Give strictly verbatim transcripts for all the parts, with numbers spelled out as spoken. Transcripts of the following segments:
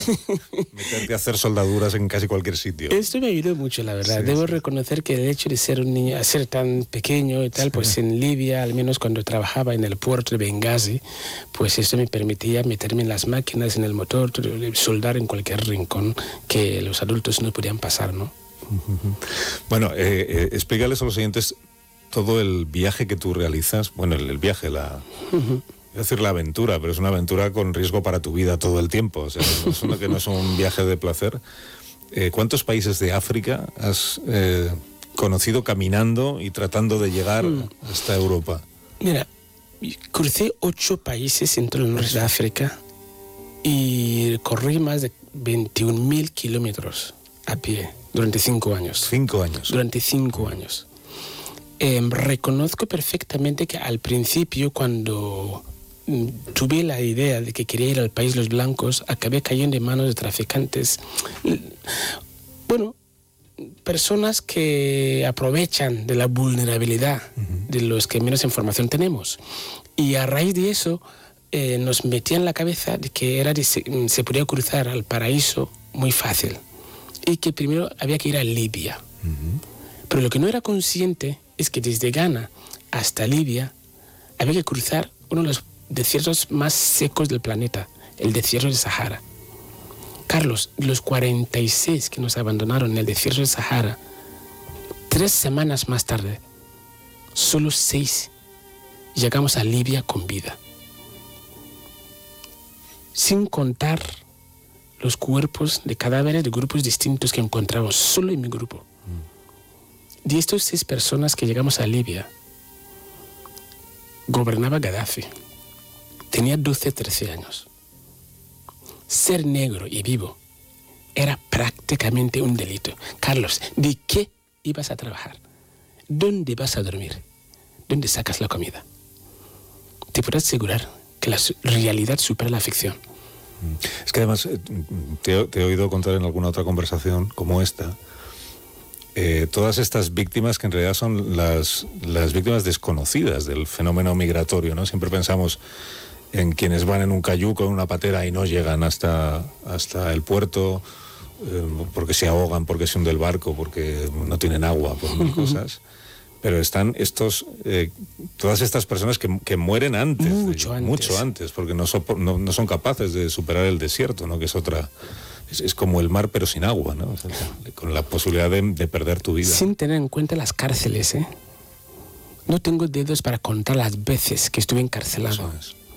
meterte a hacer soldaduras en casi cualquier sitio. Esto me ayudó mucho, la verdad. Sí, Debo sí. reconocer que el hecho de ser un niño, ser tan pequeño y tal, sí. Pues en Libia, al menos cuando trabajaba en el puerto de Benghazi, pues eso me permitía meterme en las máquinas, en el motor, soldar en cualquier rincón que los adultos no podían pasar, ¿no? Bueno, eh, eh, explícales a los oyentes todo el viaje que tú realizas, bueno, el, el viaje, la... Uh-huh. Es decir, la aventura, pero es una aventura con riesgo para tu vida todo el tiempo. O sea, no es, una, que no es un viaje de placer. Eh, ¿Cuántos países de África has eh, conocido caminando y tratando de llegar mm. hasta Europa? Mira, crucé ocho países en todo el norte de África y corrí más de veintiún mil kilómetros a pie durante cinco años. Cinco años. Durante cinco años. Eh, reconozco perfectamente que al principio, cuando tuve la idea de que quería ir al país Los Blancos, acabé cayendo en manos de traficantes. Bueno, personas que aprovechan de la vulnerabilidad uh-huh. de los que menos información tenemos. Y a raíz de eso, eh, nos metían en la cabeza de que era de se, se podía cruzar al paraíso muy fácil. Y que primero había que ir a Libia. Uh-huh. Pero lo que no era consciente es que desde Ghana hasta Libia había que cruzar uno de los desiertos más secos del planeta, el desierto de Sahara. Carlos, los cuarenta y seis que nos abandonaron en el desierto de Sahara, tres semanas más tarde, solo seis llegamos a Libia con vida. Sin contar los cuerpos de cadáveres de grupos distintos que encontramos, solo en mi grupo. De estos seis personas que llegamos a Libia, gobernaba Gaddafi. Tenía doce, trece años. Ser negro y vivo era prácticamente un delito. Carlos, ¿de qué ibas a trabajar? ¿Dónde vas a dormir? ¿Dónde sacas la comida? Te puedo asegurar que la realidad supera la ficción. Es que además te, te he oído contar en alguna otra conversación como esta, eh, todas estas víctimas que en realidad son las, las víctimas desconocidas del fenómeno migratorio, ¿no? Siempre pensamos en quienes van en un cayuco, en una patera y no llegan hasta, hasta el puerto eh, porque se ahogan, porque se hunde el barco, porque no tienen agua, por mil cosas. Pero están estos, eh, todas estas personas que, que mueren antes, mucho de, antes, mucho antes, porque no, so, no, no son capaces de superar el desierto, ¿no? Que es otra, es, es como el mar pero sin agua, ¿no? O sea, con la posibilidad de, de perder tu vida. Sin tener en cuenta las cárceles, ¿eh? No tengo dedos para contar las veces que estuve encarcelado.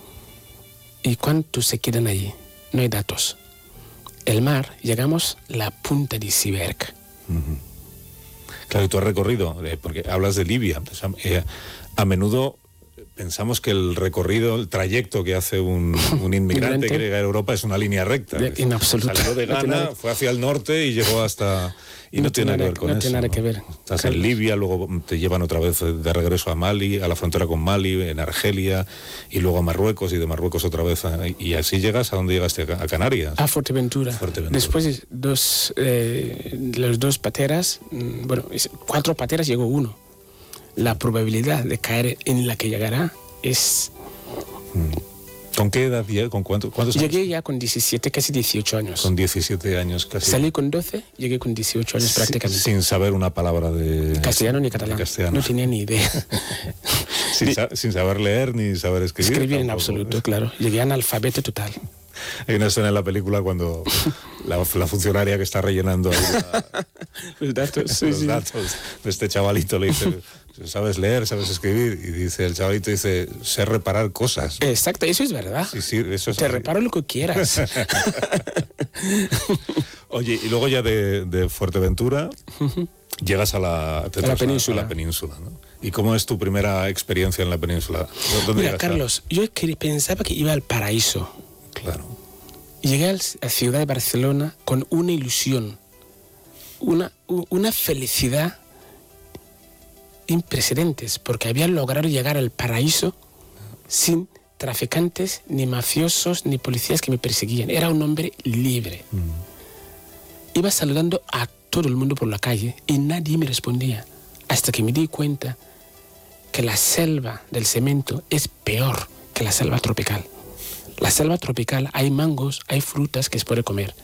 ¿Y cuántos se quedan allí? No hay datos. El mar, llegamos a la punta de iceberg. Uh-huh. Claro, y tú has recorrido, eh, porque hablas de Libia. Pues, eh, a menudo pensamos que el recorrido, el trayecto que hace un, un inmigrante que llega a Europa es una línea recta. De, en absoluto. Salió de Ghana, no fue hacia el norte y llegó hasta... Y no, no tiene nada que ver con no eso. Tiene nada ¿no? que ver. Estás Carlos. en Libia, luego te llevan otra vez de regreso a Mali, a la frontera con Mali, en Argelia, y luego a Marruecos, y de Marruecos otra vez. A, y así llegas a donde llegaste, a Canarias. A Fuerteventura. Fuerteventura. Después dos, eh, los dos pateras, bueno, cuatro pateras llegó uno. La probabilidad de caer en la que llegará es... ¿Con qué edad? ¿Con cuánto, cuántos años? Llegué ya con diecisiete, casi dieciocho años. Con diecisiete años casi. Salí con doce, llegué con dieciocho años prácticamente. Sin saber una palabra de... Castellano ni catalán. Castellano. No tenía ni idea. sin, sa sin saber leer ni saber escribir. Escribir en absoluto, claro. Llegué analfabeto total. Hay una escena en la película cuando la, la funcionaria que está rellenando ahí la, los datos, sí, los sí. datos de este chavalito le dice... ¿Sabes leer? ¿Sabes escribir? Y dice el chavalito, dice, sé reparar cosas. Exacto, eso es verdad. Sí, sí, eso es Te así. reparo lo que quieras. Oye, y luego ya de, de Fuerteventura uh-huh. llegas a la, a la península. A la península, ¿no? ¿Y cómo es tu primera experiencia en la península? ¿Dónde Mira, Carlos, a... yo pensaba que iba al paraíso. Claro. Llegué a la ciudad de Barcelona con una ilusión, una, una felicidad imprecedentes, porque había logrado llegar al paraíso sin traficantes, ni mafiosos, ni policías que me perseguían. Era un hombre libre. Mm. Iba saludando a todo el mundo por la calle y nadie me respondía, hasta que me di cuenta que la selva del cemento es peor que la selva tropical. La selva tropical hay mangos, hay frutas que se puede comer.